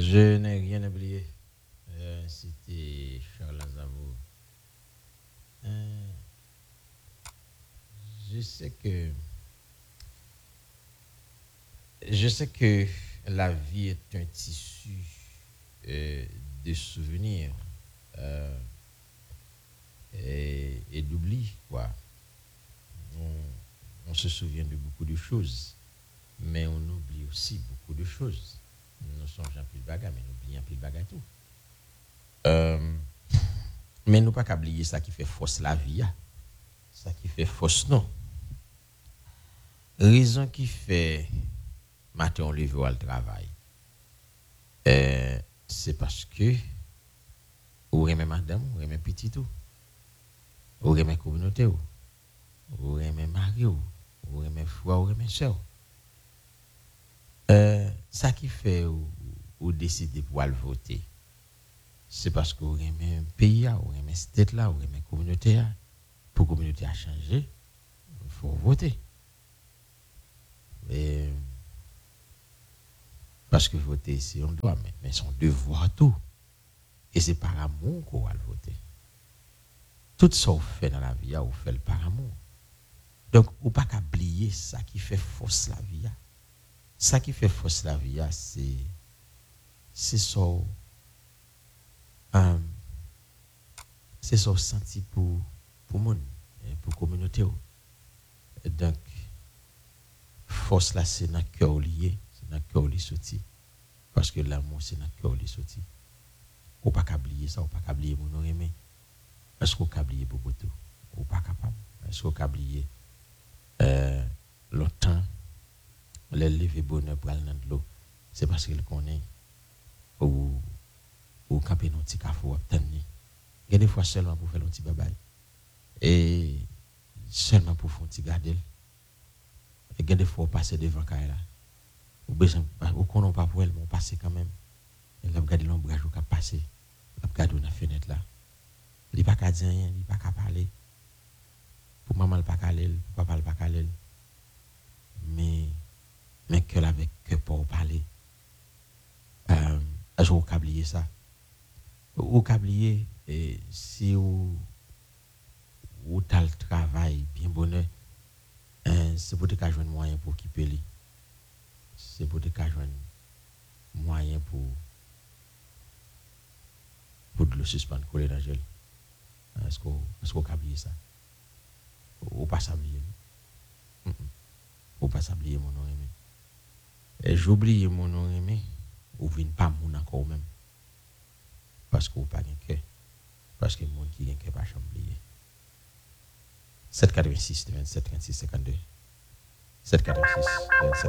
Je n'ai rien oublié. C'était Charles Aznavour. Euh, je sais que je sais que la vie est un tissu euh, de souvenirs euh, et d'oubli, quoi. On se souvient de beaucoup de choses, mais on oublie aussi beaucoup de choses. Nous songeons plus de bagages, mais nous oublions plus de bagages tout. Euh, mais nous pas qu'à oublier ça qui fait force la vie, hein. Ça qui fait force non. Raison qui fait matin on levé au travail, euh, c'est parce que ou remet madame, ou remet petit tout, ou remet communauté, ou remet mari, ou remet frère, ou remet soeur. Ça qui fait ou décider pour aller voter, c'est parce que vous aimez un pays, vous aimez cette tête là, vous aimez communauté. Pour la communauté à changer, il faut voter. Et, parce que voter, c'est un droit, mais c'est un devoir tout. Et c'est par amour qu'on va voter. Tout ça, on fait dans la vie, on fait le par amour. Donc, on ne peut pas oublier ça qui fait force la vie. Ça qui fait force la vie, c'est ça. Euh, c'est ça senti pour le monde, pour la communauté. Donc, force là, c'est dans le cœur lié, c'est dans le cœur lié sorti. Parce que l'amour, c'est dans le cœur lié sorti. On ne peut pas oublier ça, on ne peut pas oublier mon aimé. Est-ce qu'on peut oublier beaucoup tout? On ne peut pas capable. Est-ce qu'on peut oublier longtemps, les lever bonheur pour aller dans de l'eau? C'est parce qu'il connaît ou camper dans un petit café ou obtenir. Il y a des fois seulement pour faire un petit babaye. Et seulement pour faire un petit garder. Et il y a des fois passer devant Kaila. Ou besoin, ou qu'on n'a pas pour elle, mais on passe quand même. Et là, regarde l'ombrage qui a passé. Là, regarde dans la fenêtre là. Il n'est pas qu'à dire rien, il n'est pas qu'à parler. Pour maman, il n'est pas qu'à aller, pour papa, il n'est pas qu'à aller. Mais que avec que pour parler. Est-ce qu'on peut oublier ça? Ou oublier si ou t'as le travail bien bonheur, c'est pour te jouer un moyen pour occuper lui. C'est pour te jouer un moyen pour de le suspendre, coller dans le gel. Est-ce qu'on peut oublier ça? Ou pas s'oublier? Ou pas s'oublier mon nom aimé? Et j'oublie mon nom aimé, ou vient pas mon encore même. Parce qu'on pas de cœur. Parce que le monde qui a un cœur pas oublier. 786 27 36 52. 786 27